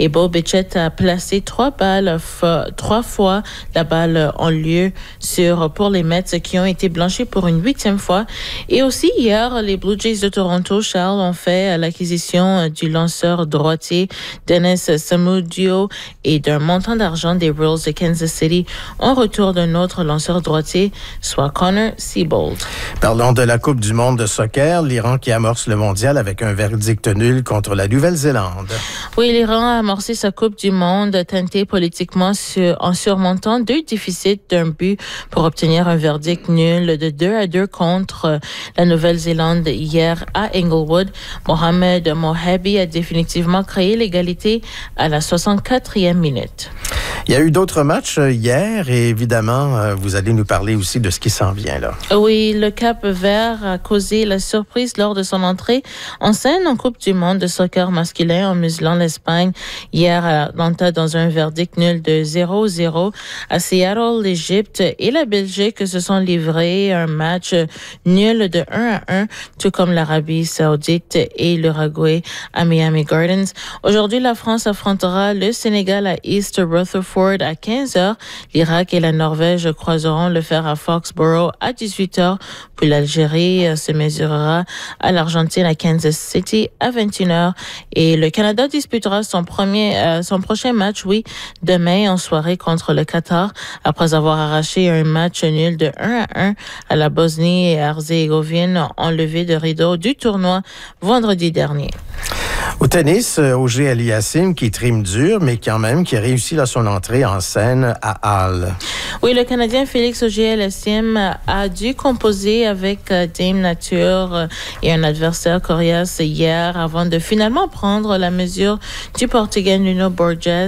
et Bo Bichette a placé 3 fois la balle en lieu pour les Mets qui ont été blanchis pour une 8e fois. Et aussi hier, les Blue Jays de Toronto, Charles, ont fait l'acquisition du lanceur droitier Dennis Samudio et d'un montant d'argent des Royals de Kansas City en retour d'un autre lanceur droitier, soit Connor Siebold. Parlons de la Coupe du monde de soccer, l'Iran qui amorce le mondial avec un verdict nul contre la Nouvelle-Zélande. Oui, l'Iran a amorcé sa Coupe du monde teintée politiquement en surmontant 2 déficits d'un but pour obtenir un verdict nul de 2-2 contre la Nouvelle-Zélande hier à Inglewood. Mohamed Mohabi a définitivement créé l'égalité à la 64e minute. Il y a eu d'autres matchs hier et évidemment, vous allez nous parler aussi de ce qui s'en vient là. Oui, le Cap-Vert a causé la surprise lors de son entrée en scène en Coupe du monde de soccer masculin en muselant l'Espagne hier à Atlanta dans un verdict nul de 0-0. À Seattle, l'Égypte et la Belgique se sont livrés un match nul de 1-1, tout comme l'Arabie Saoudite et l'Uruguay à Miami Gardens. Aujourd'hui, la France affrontera le Sénégal à East Rutherford à 15h. L'Irak et la Norvège croiseront le fer à Foxborough à 18h. Puis l'Algérie se mesurera à l'Argentine à Kansas City à 21h. Et le Canada disputera son prochain match, demain en soirée contre le Qatar, après avoir arraché un match nul de 1-1 à la Bosnie et Herzégovine en levée de rideau du tournoi vendredi dernier. Au tennis, Auger Aliassime qui trime dur, mais quand même qui a réussi son entrée en scène à Halle. Oui, le Canadien Félix Auger-Aliassime a dû composer avec Dame Nature et un adversaire coriace hier avant de finalement prendre la mesure du Portugais Nuno Borges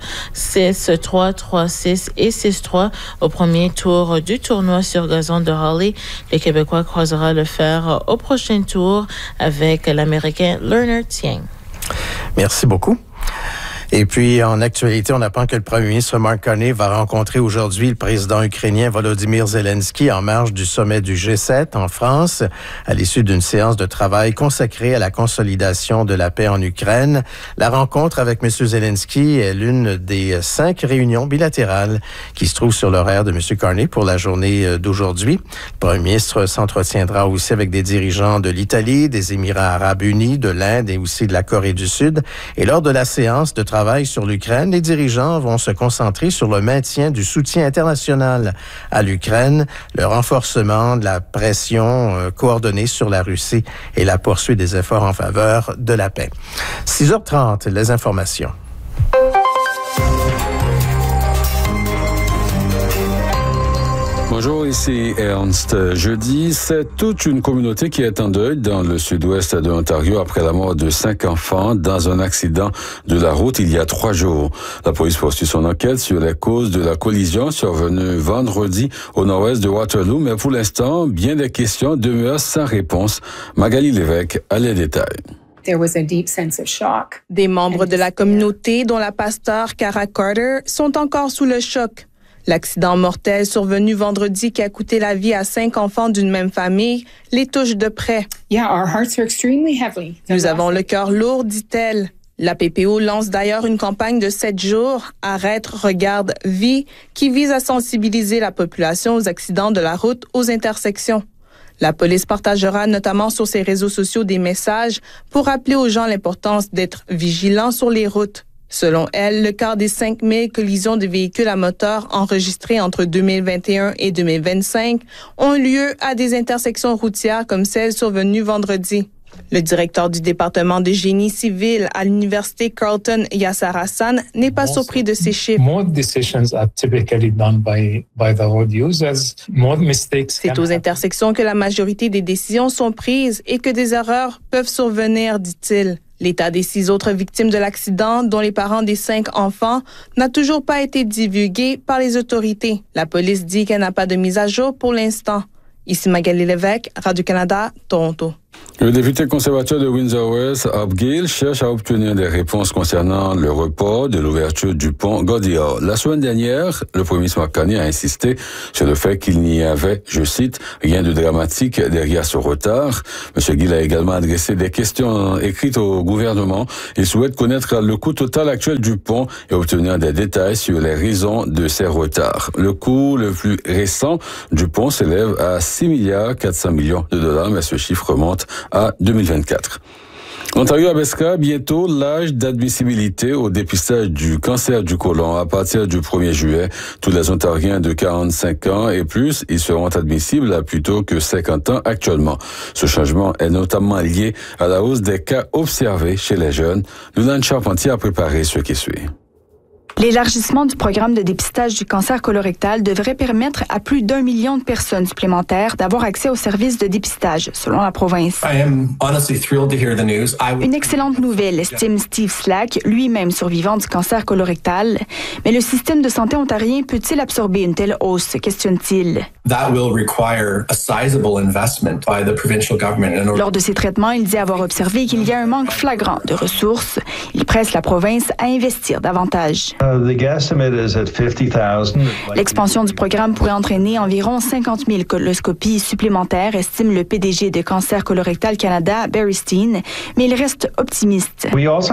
6-3, 3-6 et 6-3 au premier tour du tournoi sur gazon de Halle. Le Québécois croisera le fer au prochain tour avec l'Américain Lerner Thieng. Merci beaucoup. Et puis, en actualité, on apprend que le premier ministre Mark Carney va rencontrer aujourd'hui le président ukrainien Volodymyr Zelensky en marge du sommet du G7 en France, à l'issue d'une séance de travail consacrée à la consolidation de la paix en Ukraine. La rencontre avec M. Zelensky est l'une des 5 réunions bilatérales qui se trouvent sur l'horaire de M. Carney pour la journée d'aujourd'hui. Le premier ministre s'entretiendra aussi avec des dirigeants de l'Italie, des Émirats arabes unis, de l'Inde et aussi de la Corée du Sud. Et lors de la séance de travail sur l'Ukraine, les dirigeants vont se concentrer sur le maintien du soutien international à l'Ukraine, le renforcement de la pression coordonnée sur la Russie et la poursuite des efforts en faveur de la paix. 6h30, les informations. Bonjour, ici Ernst. Jeudi, c'est toute une communauté qui est en deuil dans le sud-ouest de l'Ontario après la mort de 5 enfants dans un accident de la route il y a 3 jours. La police poursuit son enquête sur les causes de la collision survenue vendredi au nord-ouest de Waterloo, mais pour l'instant, bien des questions demeurent sans réponse. Magali Lévesque a les détails. Des membres de la communauté, dont la pasteur Cara Carter, sont encore sous le choc. L'accident mortel survenu vendredi qui a coûté la vie à 5 enfants d'une même famille les touche de près. Nous avons le cœur lourd, dit-elle. La PPO lance d'ailleurs une campagne de 7 jours, Arrête, regarde, vie, qui vise à sensibiliser la population aux accidents de la route aux intersections. La police partagera notamment sur ses réseaux sociaux des messages pour rappeler aux gens l'importance d'être vigilants sur les routes. Selon elle, le quart des 5000 collisions de véhicules à moteur enregistrées entre 2021 et 2025 ont lieu à des intersections routières comme celle survenue vendredi. Le directeur du département de génie civil à l'université Carleton, Yasser Hassan, n'est pas surpris de ces chiffres. C'est aux intersections que la majorité des décisions sont prises et que des erreurs peuvent survenir, dit-il. L'état des 6 autres victimes de l'accident, dont les parents des 5 enfants, n'a toujours pas été divulgué par les autorités. La police dit qu'elle n'a pas de mise à jour pour l'instant. Ici Magali Lévesque, Radio-Canada, Toronto. Le député conservateur de Windsor-West, Hope Gill, cherche à obtenir des réponses concernant le report de l'ouverture du pont Gordie-Howe. La semaine dernière, le premier ministre Mark Carney a insisté sur le fait qu'il n'y avait, je cite, rien de dramatique derrière ce retard. M. Gill a également adressé des questions écrites au gouvernement. Il souhaite connaître le coût total actuel du pont et obtenir des détails sur les raisons de ces retards. Le coût le plus récent du pont s'élève à 6,4 milliards de dollars, mais ce chiffre remonte à 2024. Ontario-Abesca, bientôt l'âge d'admissibilité au dépistage du cancer du côlon. À partir du 1er juillet, tous les Ontariens de 45 ans et plus, ils seront admissibles à plutôt que 50 ans actuellement. Ce changement est notamment lié à la hausse des cas observés chez les jeunes. Lunan Charpentier a préparé ce qui suit. L'élargissement du programme de dépistage du cancer colorectal devrait permettre à plus d'1 million de personnes supplémentaires d'avoir accès aux services de dépistage, selon la province. Une excellente nouvelle, estime Steve Slack, lui-même survivant du cancer colorectal. Mais le système de santé ontarien peut-il absorber une telle hausse, questionne-t-il. Lors de ses traitements, il dit avoir observé qu'il y a un manque flagrant de ressources. Il presse la province à investir davantage. L'expansion du programme pourrait entraîner environ 50 000 coloscopies supplémentaires, estime le PDG de Cancer Colorectal Canada, Barry Steen, mais il reste optimiste.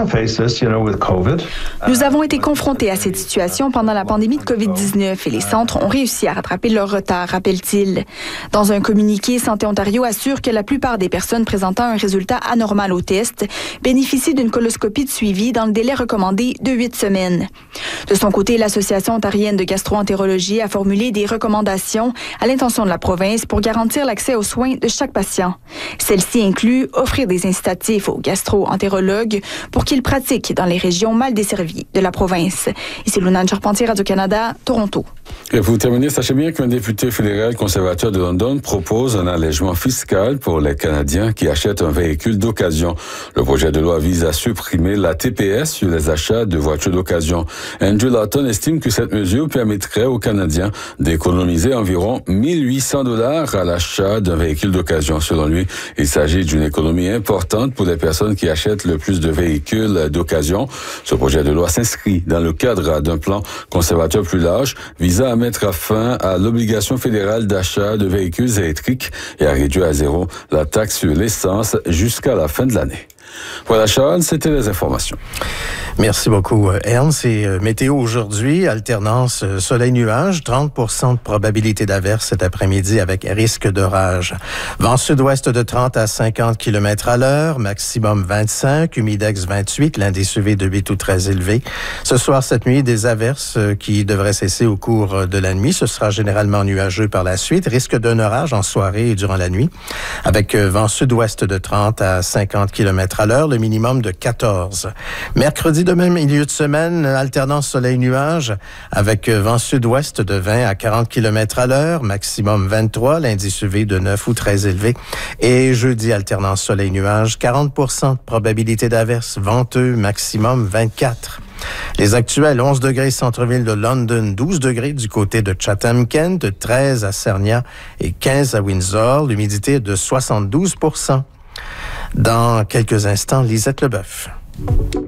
Nous avons été confrontés à cette situation pendant la pandémie de COVID-19 et les centres ont réussi à rattraper leur retard, rappelle-t-il. Dans un communiqué, Santé Ontario assure que la plupart des personnes présentant un résultat anormal au test bénéficient d'une coloscopie de suivi dans le délai recommandé de 8 semaines. De son côté, l'Association ontarienne de gastro-entérologie a formulé des recommandations à l'intention de la province pour garantir l'accès aux soins de chaque patient. Celle-ci inclut offrir des incitatifs aux gastro-entérologues pour qu'ils pratiquent dans les régions mal desservies de la province. Ici Lunan Charpentier, Radio-Canada, Toronto. Et pour terminer, sachez bien qu'un député fédéral conservateur de London propose un allègement fiscal pour les Canadiens qui achètent un véhicule d'occasion. Le projet de loi vise à supprimer la TPS sur les achats de voitures d'occasion. Andrew Lawton estime que cette mesure permettrait aux Canadiens d'économiser environ 1 800 $ à l'achat d'un véhicule d'occasion. Selon lui, il s'agit d'une économie importante pour les personnes qui achètent le plus de véhicules d'occasion. Ce projet de loi s'inscrit dans le cadre d'un plan conservateur plus large visant à mettre fin à l'obligation fédérale d'achat de véhicules électriques et à réduire à zéro la taxe sur l'essence jusqu'à la fin de l'année. Voilà, Charles, c'était les informations. Merci beaucoup, Ernst. Et météo aujourd'hui, alternance soleil-nuage, 30% de probabilité d'averse cet après-midi avec risque d'orage. Vent sud-ouest de 30 à 50 km à l'heure, maximum 25, humidex 28, l'indice UV de 8 ou très élevé. Ce soir, cette nuit, des averses qui devraient cesser au cours de la nuit. Ce sera généralement nuageux par la suite. Risque d'un orage en soirée et durant la nuit, avec vent sud-ouest de 30 à 50 km à l'heure, le minimum de 14. Mercredi de même milieu de semaine, alternance soleil-nuage avec vent sud-ouest de 20 à 40 km à l'heure, maximum 23, l'indice UV de 9 ou très élevé. Et jeudi, alternance soleil-nuage, 40% de probabilité d'averse, venteux, maximum 24. Les actuels, 11 degrés centre-ville de London, 12 degrés du côté de Chatham-Kent, 13 à Sarnia et 15 à Windsor, l'humidité de 72%. Dans quelques instants, Lisette Leboeuf.